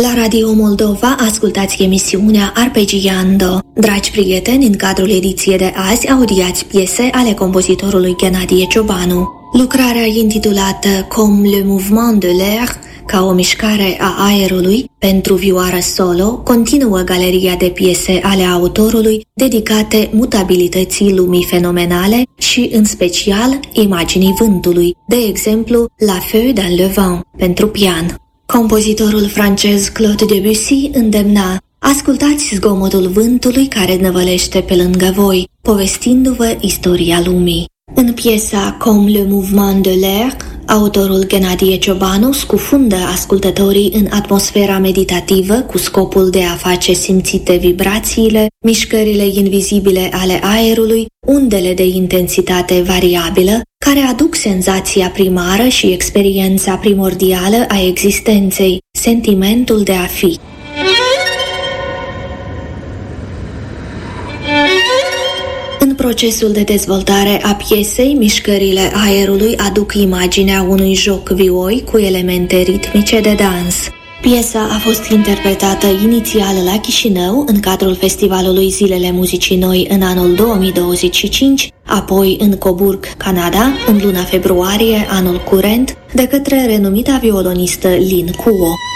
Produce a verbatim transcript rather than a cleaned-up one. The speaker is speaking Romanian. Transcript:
La Radio Moldova ascultați emisiunea Arpeggiando. Dragi prieteni, în cadrul ediției de azi audiați piese ale compozitorului Ghenadie Ciobanu. Lucrarea intitulată Comme le mouvement de l'air, ca o mișcare a aerului, pentru vioară solo, continuă galeria de piese ale autorului dedicate mutabilității lumii fenomenale și, în special, imaginii vântului, de exemplu, La Feu dans le vent, pentru pian. Compozitorul francez Claude Debussy îndemna: ascultați zgomotul vântului care năvălește pe lângă voi, povestindu-vă istoria lumii. În piesa Comme le mouvement de l'air, autorul Ghenadie Ciobanu scufundă ascultătorii în atmosfera meditativă cu scopul de a face simțite vibrațiile, mișcările invizibile ale aerului, undele de intensitate variabilă, care aduc senzația primară și experiența primordială a existenței, sentimentul de a fi. În procesul de dezvoltare a piesei, mișcările aerului aduc imaginea unui joc vioi cu elemente ritmice de dans. Piesa a fost interpretată inițial la Chișinău, în cadrul Festivalului Zilele Muzicii Noi în anul două mii douăzeci și cinci, apoi în Coburg, Canada, în luna februarie anul curent, de către renumita violonistă Lin Kuo.